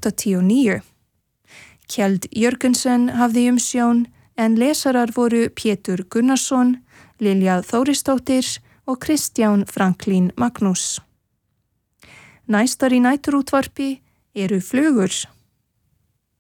1989. Kjeld Jörgensen hafði umsjón en lesarar voru Pétur Gunnarsson, Lilja Þórisdóttir og Kristján Franklín Magnús. Næstar í næturútvarpi eru Flugur.